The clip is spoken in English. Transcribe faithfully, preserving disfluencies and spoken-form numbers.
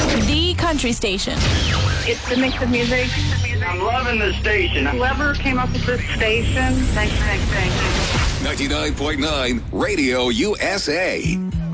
The country station. It's the mix of music. I'm loving this station. Whoever came up with this station, thanks, thanks, thanks. ninety-nine point nine Radio U S A.